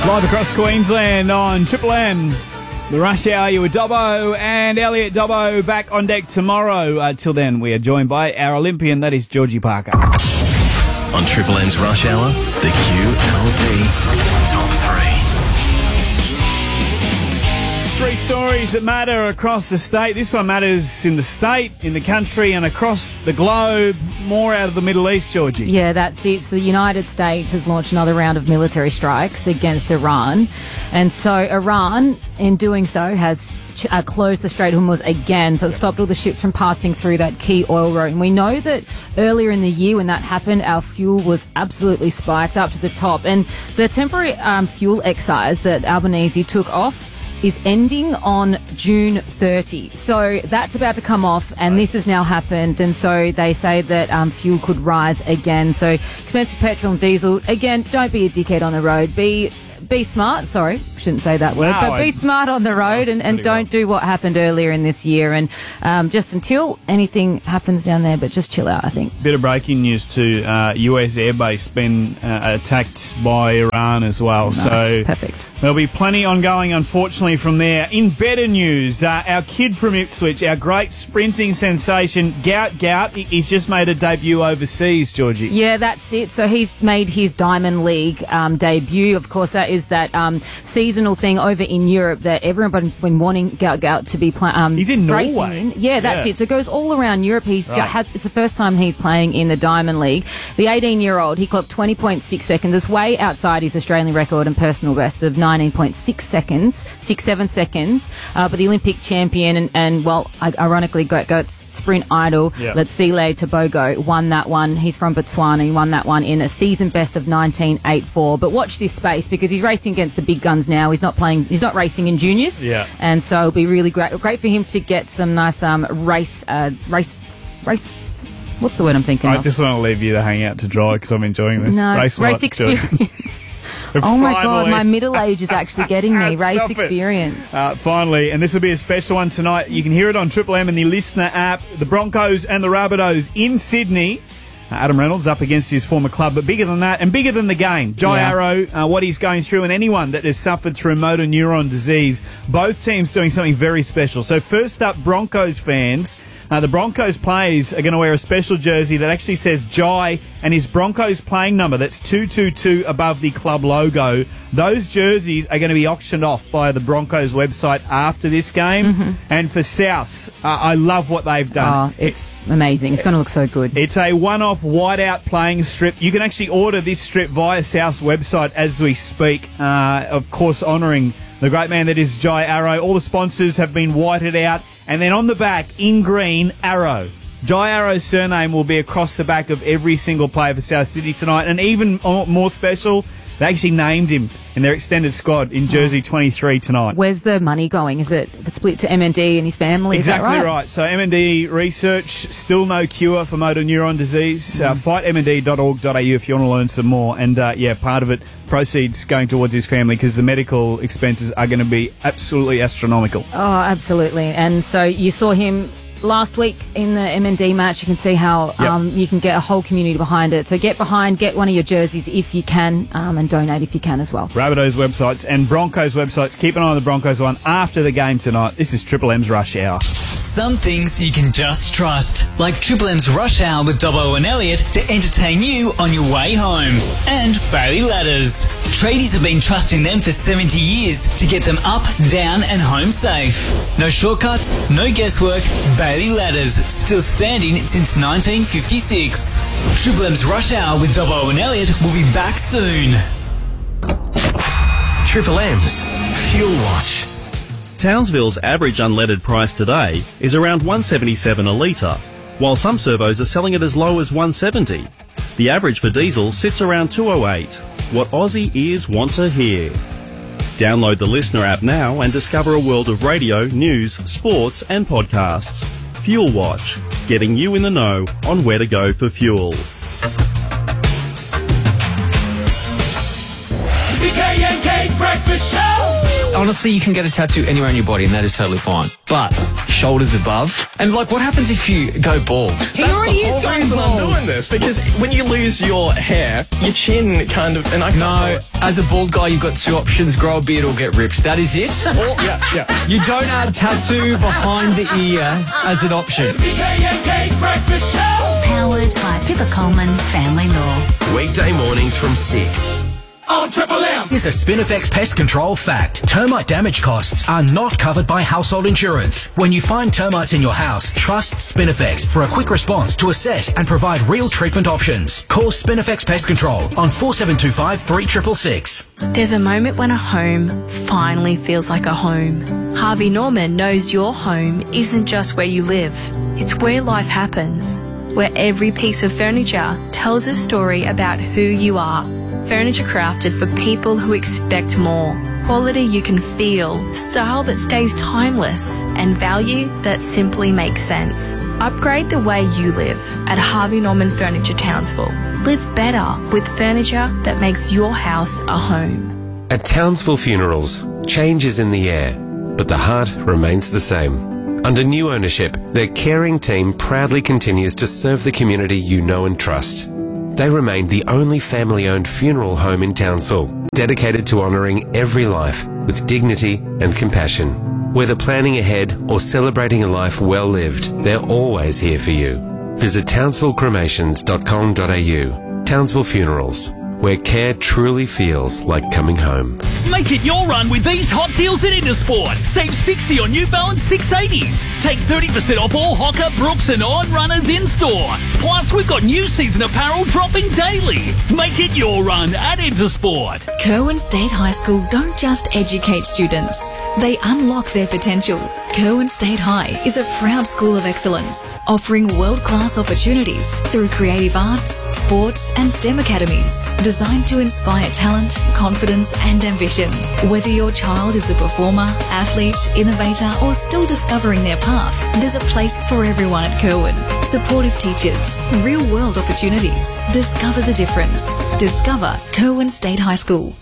Live across Queensland on Triple M. The Rush Hour, you with Dobbo and Elliot. Dobbo back on deck tomorrow. Till then, we are joined by our Olympian, that is Georgie Parker. On Triple M's Rush Hour, the QLD Top 3. 3 stories that matter across the state. This one matters in the state, in the country, and across the globe. More out of the Middle East, Georgie. Yeah, that's it. So the United States has launched another round of military strikes against Iran. And so Iran, in doing so, has closed the Strait of Hormuz again. So it stopped all the ships from passing through that key oil road. And we know that earlier in the year when that happened, our fuel was absolutely spiked up to the top. And the temporary fuel excise that Albanese took off is ending on June 30. So that's about to come off, and this has now happened. And so they say that fuel could rise again. So expensive petrol and diesel. Again, don't be a dickhead on the road. Be smart. Sorry, shouldn't say that word. But be smart on the road and don't do what happened earlier in this year. And just until anything happens down there, but just chill out, I think. Bit of breaking news too. US airbase been attacked by Iran as well. Nice. So Perfect. There'll be plenty ongoing, unfortunately, from there. In better news, our kid from Ipswich, our great sprinting sensation, Gout, he's just made a debut overseas, Georgie. Yeah, that's it. So he's made his Diamond League debut. Of course, that is that seasonal thing over in Europe that everyone's been wanting Gout to be playing. He's in racing Norway. in. Yeah, that's it. So it goes all around Europe. It's the first time he's playing in the Diamond League. The 18-year-old, he clocked 20.6 seconds. It's way outside his Australian record and personal best of 19.6 seconds, 6-7 seconds. But the Olympic champion and ironically, Goat's sprint idol, Letsile Tebogo, won that one. He's from Botswana. He won that one in a season best of 19.84. But watch this space because he's racing against the big guns now. He's not racing in juniors. Yeah. And so it'll be really great for him to get some nice race. What's the word I'm thinking of? I just want to leave you to hang out to dry because I'm enjoying this. No, race experience. Oh my God, my middle age is actually getting me. Race experience. Finally, and this will be a special one tonight. You can hear it on Triple M and the Listener app. The Broncos and the Rabbitohs in Sydney. Adam Reynolds up against his former club, but bigger than that and bigger than the game. Jai Arrow, what he's going through, and anyone that has suffered through motor neuron disease. Both teams doing something very special. So first up, Broncos fans. The Broncos players are going to wear a special jersey that actually says Jai and his Broncos playing number. That's 222 above the club logo. Those jerseys are going to be auctioned off by the Broncos website after this game. Mm-hmm. And for Souths, I love what they've done. Oh, it's amazing. It's going to look so good. It's a one-off whiteout playing strip. You can actually order this strip via South's website as we speak. Of course, honouring the great man that is Jai Arrow. All the sponsors have been whited out. And then on the back, in green, Arrow. Jai Arrow's surname will be across the back of every single player for South Sydney tonight. And even more special, they actually named him in their extended squad in jersey 23 tonight. Where's the money going? Is it split to MND and his family? Exactly Is that right. So MND research, still no cure for motor neuron disease. Fightmnd.org.au if you want to learn some more. And part of it, proceeds going towards his family because the medical expenses are going to be absolutely astronomical. Oh, absolutely. And so you saw him last week in the MND match. You can see how you can get a whole community behind it. So get one of your jerseys if you can, and donate if you can as well. Rabbitohs websites and Broncos websites. Keep an eye on the Broncos one after the game tonight. This is Triple M's Rush Hour. Some things you can just trust, like Triple M's Rush Hour with Dobbo and Elliot to entertain you on your way home. And Bailey Ladders. Tradies have been trusting them for 70 years to get them up, down and home safe. No shortcuts, no guesswork, Bailey Ladders, still standing since 1956. Triple M's Rush Hour with Dobbo and Elliot will be back soon. Triple M's Fuel Watch. Townsville's average unleaded price today is around $1.77 a litre, while some servos are selling it as low as $1.70. The average for diesel sits around $2.08. What Aussie ears want to hear. Download the Listener app now and discover a world of radio, news, sports and podcasts. Fuel Watch, getting you in the know on where to go for fuel. SBK Breakfast Show. Honestly, you can get a tattoo anywhere on your body, and that is totally fine. But shoulders above, and like, what happens if you go bald? He already is going bald. I'm doing this because when you lose your hair, your chin kind of, and I can't. No, as a bald guy, you've got two options: grow a beard or get ripped. That is it. Yeah. You don't add tattoo behind the ear as an option. SBK Breakfast Show. Powered by Pippa Coleman Family Law. Weekday mornings from 6. On Triple M. Here's a Spinifex pest control fact. Termite damage costs are not covered by household insurance. When you find termites in your house, trust Spinifex for a quick response to assess and provide real treatment options. Call Spinifex Pest Control on 4725 3666. There's a moment when a home finally feels like a home. Harvey Norman knows your home isn't just where you live. It's where life happens. Where every piece of furniture tells a story about who you are. Furniture crafted for people who expect more. Quality you can feel, style that stays timeless, and value that simply makes sense. Upgrade the way you live at Harvey Norman Furniture Townsville. Live better with furniture that makes your house a home. At Townsville Funerals, change is in the air, but the heart remains the same. Under new ownership, their caring team proudly continues to serve the community you know and trust. They remain the only family-owned funeral home in Townsville, dedicated to honouring every life with dignity and compassion. Whether planning ahead or celebrating a life well lived, they're always here for you. Visit townsvillecremations.com.au. Townsville Funerals, where care truly feels like coming home. Make it your run with these hot deals at Intersport. Save 60 on New Balance 680s. Take 30% off all Hoka, Brooks and On runners in-store. Plus, we've got new season apparel dropping daily. Make it your run at Intersport. Kerwin State High School don't just educate students. They unlock their potential. Kerwin State High is a proud school of excellence, offering world-class opportunities through creative arts, sports and STEM academies, designed to inspire talent, confidence and ambition. Whether your child is a performer, athlete, innovator or still discovering their path, there's a place for everyone at Kerwin. Supportive teachers, real-world opportunities. Discover the difference. Discover Kerwin State High School.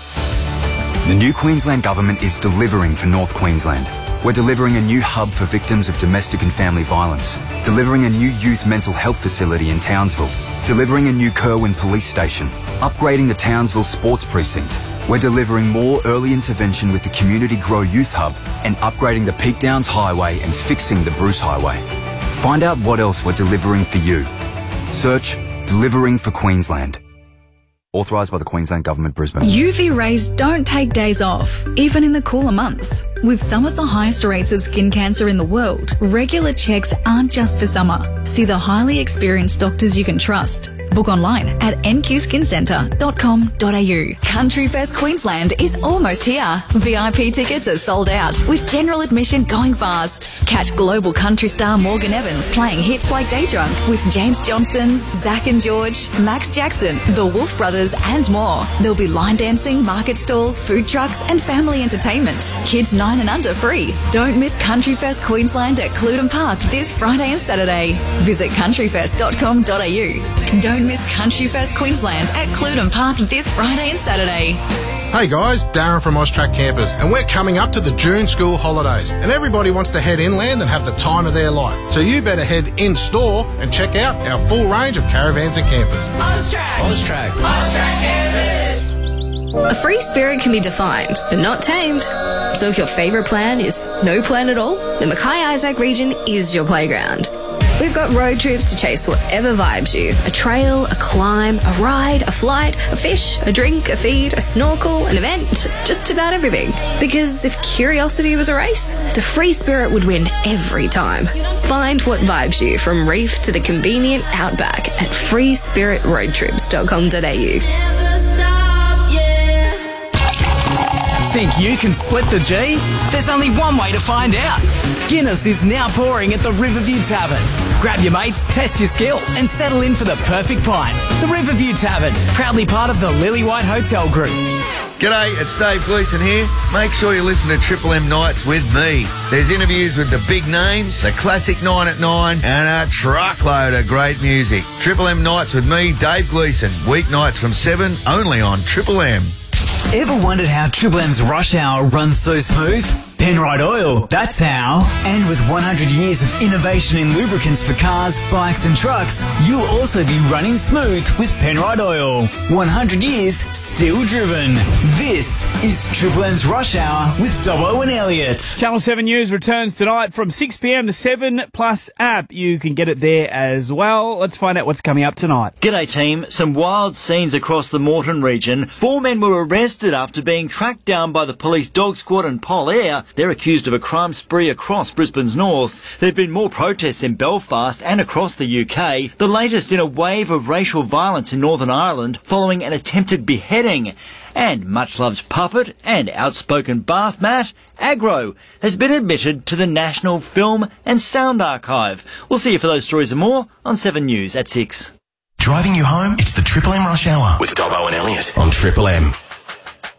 The new Queensland Government is delivering for North Queensland. We're delivering a new hub for victims of domestic and family violence, delivering a new youth mental health facility in Townsville, delivering a new Kerwin police station, upgrading the Townsville sports precinct. We're delivering more early intervention with the Community Grow Youth Hub and upgrading the Peak Downs Highway and fixing the Bruce Highway. Find out what else we're delivering for you. Search Delivering for Queensland. Authorised by the Queensland Government, Brisbane. UV rays don't take days off, even in the cooler months. With some of the highest rates of skin cancer in the world, regular checks aren't just for summer. See the highly experienced doctors you can trust. Book online at nqskincentre.com.au. Country Fest Queensland is almost here. VIP tickets are sold out, with general admission going fast. Catch global country star Morgan Evans playing hits like Day Drunk with James Johnston, Zach and George, Max Jackson, the Wolf Brothers and more. There'll be line dancing, market stalls, food trucks and family entertainment. Kids 9 and under free. Don't miss Country Fest Queensland at Cluden Park this Friday and Saturday. Visit countryfest.com.au. Don't miss Country Fest Queensland at Cluden Park this Friday and Saturday. Hey guys, Darren from Austrac Campers, and we're coming up to the June school holidays, and everybody wants to head inland and have the time of their life. So you better head in-store and check out our full range of caravans and campers. Austrac Campers. A free spirit can be defined, but not tamed. So if your favourite plan is no plan at all, the Mackay-Isaac region is your playground. We've got road trips to chase whatever vibes you. A trail, a climb, a ride, a flight, a fish, a drink, a feed, a snorkel, an event, just about everything. Because if curiosity was a race, the free spirit would win every time. Find what vibes you from reef to the convenient outback at freespiritroadtrips.com.au. Think you can split the G? There's only one way to find out. Guinness is now pouring at the Riverview Tavern. Grab your mates, test your skill, and settle in for the perfect pint. The Riverview Tavern, proudly part of the Lily White Hotel Group. G'day, it's Dave Gleeson here. Make sure you listen to Triple M Nights with me. There's interviews with the big names, the classic 9 at 9, and a truckload of great music. Triple M Nights with me, Dave Gleeson, weeknights from 7, only on Triple M. Ever wondered how Triple M's rush hour runs so smooth? Penrite Oil, that's how. And with 100 years of innovation in lubricants for cars, bikes and trucks, you'll also be running smooth with Penrite Oil. 100 years, still driven. This is Triple M's Rush Hour with Dobbo and Elliot. Channel 7 News returns tonight from 6 p.m. The 7 Plus app. You can get it there as well. Let's find out what's coming up tonight. G'day team. Some wild scenes across the Moreton region. 4 men were arrested after being tracked down by the police dog squad and Pol Air. They're accused of a crime spree across Brisbane's north. There have been more protests in Belfast and across the UK, the latest in a wave of racial violence in Northern Ireland following an attempted beheading. And much-loved puppet and outspoken bath mat, Agro, has been admitted to the National Film and Sound Archive. We'll see you for those stories and more on 7 News at 6. Driving you home? It's the Triple M Rush Hour with Dobbo and Elliot on Triple M.